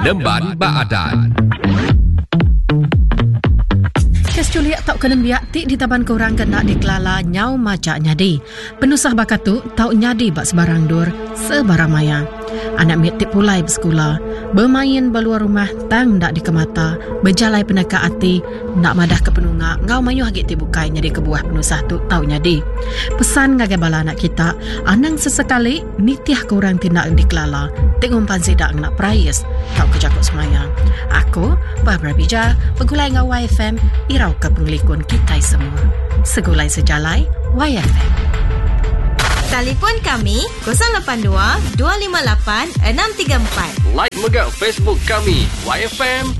Lemban Baadat. Kes culiak tau kena biak tik di taban korang kena dikelala nyau macak nyadi. Penusah bakatu tau nyadi bak sebarang dur sebarang maya. Anak miak tik pulai bersekolah, bermain beluar rumah tang dak dikemata, berjalai peneka hati, nak madah ke penunga, ngau mayu hagit tik bukai nyadi kebuah penusah tu tau nyadi. Pesan ngagai bala anak kita, anang sesekali nitiah korang tindak dikelala, tik umpan sidak nak prayas, tau kejakut semaya. Aku, Barbara Bija, pegulai ngau YFM, irau ke penglikun kita semua. Segulai sejalai, YFM. Telefon kami 082 258 634. Like megak Facebook kami YFM